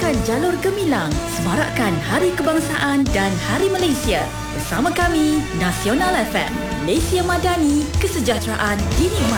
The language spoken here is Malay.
Ramaikan jalur gemilang, semarakkan Hari Kebangsaan dan Hari Malaysia. Bersama kami, Nasional FM. Malaysia Madani, kesejahteraan dinikmati.